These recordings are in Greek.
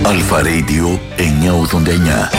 Αλφα Radio 989.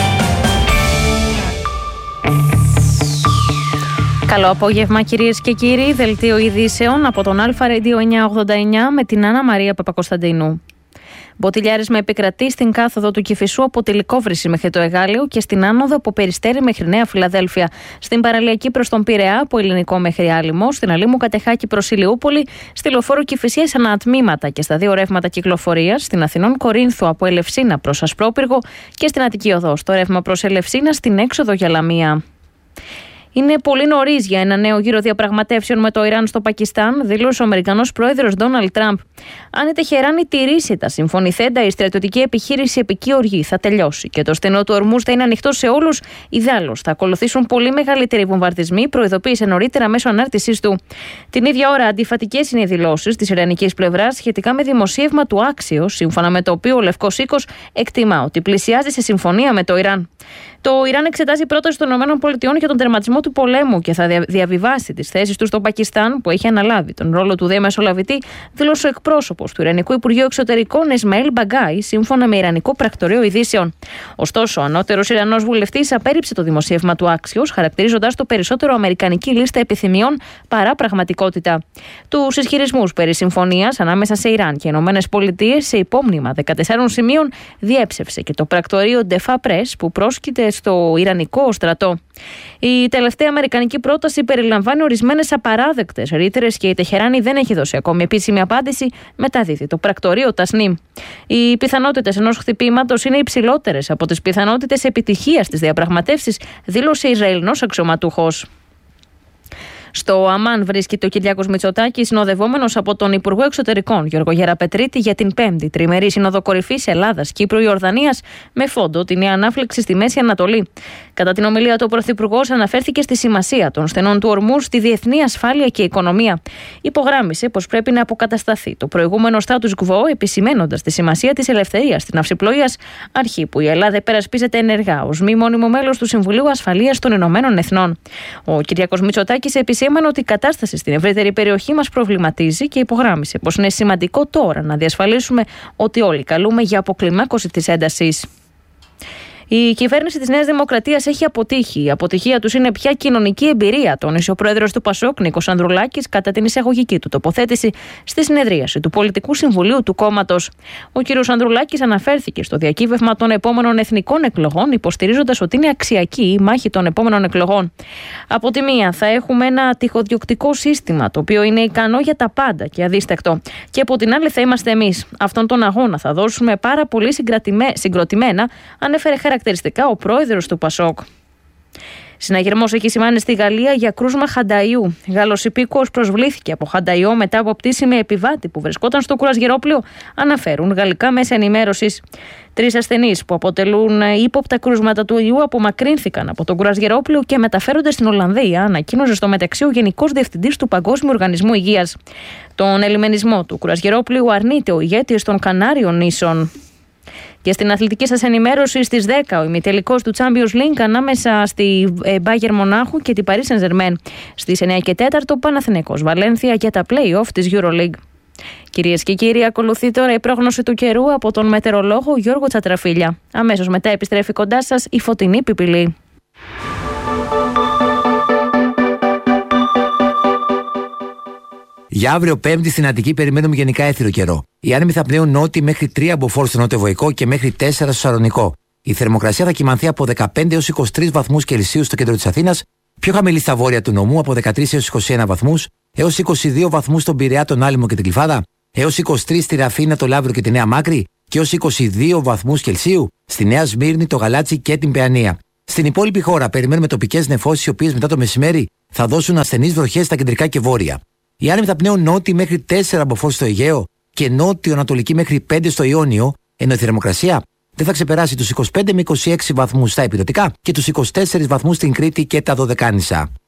Καλό απόγευμα κυρίες και κύριοι, δελτίο ειδήσεων από τον Αλφα Radio 989 με την Άννα Μαρία Παπακοσταντίνου. Μποτιλιάρισμα επικρατεί στην κάθοδο του Κηφισού από τη Λυκόβρηση μέχρι το Εγάλεο και στην άνοδο από Περιστέρι μέχρι Νέα Φιλαδέλφια. Στην παραλιακή προς τον Πειραιά από Ελληνικό μέχρι Άλυμο, στην Αλήμου Κατεχάκη προς Ηλιούπολη, στη Λεωφόρο Κηφισίας ανατμήματα και στα δύο ρεύματα κυκλοφορίας, στην Αθηνών Κορίνθου από Ελευσίνα προς Ασπρόπυργο και στην Αττική Οδό στο ρεύμα προς Ελευσίνα στην έξοδο για Λαμία. Είναι πολύ νωρίς για ένα νέο γύρο διαπραγματεύσεων με το Ιράν στο Πακιστάν, δήλωσε ο Αμερικανός πρόεδρος Ντόναλντ Τραμπ. Αν η Τεχεράνη τηρήσει τα συμφωνηθέντα, η στρατιωτική επιχείρηση επική οργή θα τελειώσει και το στενό του Ορμούζ θα είναι ανοιχτό σε όλους. Ιδάλλως θα ακολουθήσουν πολύ μεγαλύτεροι βομβαρδισμοί, προειδοποίησε νωρίτερα μέσω ανάρτησής του. Την ίδια ώρα, αντιφατικές είναι οι δηλώσεις της ιρανικής πλευράς σχετικά με δημοσίευμα του Άξιο, σύμφωνα με το οποίο ο Λευκός Οίκος εκτιμά ότι πλησιάζει σε συμφωνία με το Ιράν. Το Ιράν εξετάζει πρόταση των ΗΠΑ για τον τερματισμό του πολέμου και θα διαβιβάσει τις θέσεις του στο Πακιστάν, που έχει αναλάβει τον ρόλο του διαμεσολαβητή, δήλωσε ο εκπρόσωπος του Ιρανικού Υπουργείου Εξωτερικών Εσμαήλ Μπαγκάι, σύμφωνα με Ιρανικό Πρακτορείο Ειδήσεων. Ωστόσο, ο ανώτερος Ιρανός βουλευτής απέρριψε το δημοσίευμα του Άξιος, χαρακτηρίζοντας το περισσότερο αμερικανική λίστα επιθυμιών παρά πραγματικότητα. Τους ισχυρισμούς περί συμφωνίας ανάμεσα σε Ιράν και ΗΠΑ σε υπόμνημα 14 σημείων διέψευσε και το πρακτορείο Ντεφά Πρες, που πρόσκειται στο Ιρανικό στρατό. Η τελευταία αμερικανική πρόταση περιλαμβάνει ορισμένες απαράδεκτες ρήτρες και η Τεχεράνη δεν έχει δώσει ακόμη επίσημη απάντηση, μεταδίδει το πρακτορείο Τασνίμ. Οι πιθανότητες ενός χτυπήματος είναι υψηλότερες από τις πιθανότητες επιτυχίας της διαπραγματεύσης, δήλωσε Ισραηλινός αξιωματούχος. Στο Αμάν βρίσκεται ο Κυριάκος Μητσοτάκης, συνοδευόμενος από τον Υπουργό Εξωτερικών Γιώργο Γεραπετρίτη για την 5η τριμερή Σύνοδο Κορυφής Ελλάδας, Κύπρου, Ιορδανίας, με φόντο την νέα ανάφλεξη στη Μέση Ανατολή. Κατά την ομιλία του, ο Πρωθυπουργός αναφέρθηκε στη σημασία των στενών του Ορμούζ στη διεθνή ασφάλεια και οικονομία. Υπογράμμισε πως πρέπει να αποκατασταθεί το προηγούμενο status quo, επισημένοντας τη σημασία της ελευθερίας στην ναυσιπλοείας, αρχή που η Ελλάδα υπερασπίζεται ενεργά ως μη μόνιμο μέλος του Συμβουλίου Ασφαλείας των Ηνωμένων Εθνών. Ο Κυριάκος Μητσοτάκης επισήμανε ότι η κατάσταση στην ευρύτερη περιοχή μας προβληματίζει και υπογράμμισε πως είναι σημαντικό τώρα να διασφαλίσουμε ότι όλοι καλούμε για αποκλιμάκωση της έντασης. Η κυβέρνηση της Νέας Δημοκρατίας έχει αποτύχει. Η αποτυχία τους είναι πια κοινωνική εμπειρία, τόνισε ο πρόεδρος του ΠΑΣΟΚ, Νίκος Ανδρουλάκης, κατά την εισαγωγική του τοποθέτηση στη συνεδρίαση του Πολιτικού Συμβουλίου του κόμματος. Ο κ. Ανδρουλάκης αναφέρθηκε στο διακύβευμα των επόμενων εθνικών εκλογών, υποστηρίζοντας ότι είναι αξιακή η μάχη των επόμενων εκλογών. Από τη μία, θα έχουμε ένα τυχοδιοκτικό σύστημα, το οποίο είναι ικανό για τα πάντα και αδίστακτο. Και από την άλλη, θα είμαστε εμείς. Αυτόν τον αγώνα θα δώσουμε πάρα πολύ συγκροτημένα, ανέφερε χαρακτηριστικά ο πρόεδρος του ΠΑΣΟΚ. Συναγερμός έχει σημάνει στη Γαλλία για κρούσμα Χανταϊού. Γάλλος υπήκοος προσβλήθηκε από Χανταϊό μετά από πτήση με επιβάτη που βρισκόταν στο κουρασγερόπλοιο, αναφέρουν γαλλικά μέσα ενημέρωσης. 3 ασθενείς που αποτελούν ύποπτα κρούσματα του ιού απομακρύνθηκαν από το κουρασγερόπλοιο και μεταφέρονται στην Ολλανδία, ανακοίνωσε στο μεταξύ ο Γενικός Διευθυντής του Παγκόσμιου Οργανισμού Υγείας. Τον ελιμενισμό του κουρασγερόπλοιου αρνείται ο ηγέτης των Κανάριων νήσων. Και στην αθλητική σας ενημέρωση, στις 10 ο ημιτελικός του Champions League ανάμεσα στη Bayern Μονάχου και την Paris Saint-Germain. Στις 9 και 4 Παναθηναϊκός Βαλένθια για τα play-off της EuroLeague. Κυρίες και κύριοι, ακολουθεί τώρα η πρόγνωση του καιρού από τον μετεωρολόγο Γιώργο Τσατραφίλια. Αμέσως μετά επιστρέφει κοντά σας η Φωτεινή Πιπηλή. Για αύριο Πέμπτη στην Αττική περιμένουμε γενικά έθριο καιρό. Οι άνεμοι θα πνέουν νότιοι μέχρι 3 μποφόρ στο νότιο-βοϊκό και μέχρι 4 στο Σαλονικό. Η θερμοκρασία θα κυμανθεί από 15 έως 23 βαθμούς Κελσίου στο κέντρο της Αθήνας, πιο χαμηλή στα βόρεια του νομού από 13 έως 21 βαθμούς, έως 22 βαθμούς στον Πειραιά, τον Άλυμο και την Κλιφάδα, έως 23 στη Ραφίνα, το Λαύριο και τη Νέα Μάκρη και έως 22 βαθμούς Κελσίου στη Νέα Σμύρνη, το Γαλάτσι και την Παιανία. Στην υπόλοιπη χώρα περιμένουμε τοπικές νεφώσεις, οι οποίες μετά το μεσημέρι θα δώσουν ασθενείς βροχές στα κεντρικά και βόρεια. Οι άνεμοι θα πνέουν νότιοι μέχρι 4 μποφόρ στο Αιγαίο και νότιο-ανατολική μέχρι 5 στο Ιόνιο, ενώ η θερμοκρασία δεν θα ξεπεράσει τους 25 με 26 βαθμούς στα ηπειρωτικά και τους 24 βαθμούς στην Κρήτη και τα Δωδεκάνησα.